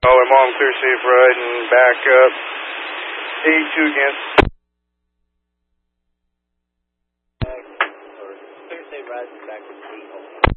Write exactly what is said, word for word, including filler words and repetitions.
Oh, and Mom, clear safe riding back up. eighty-two again. Clear safe riding back to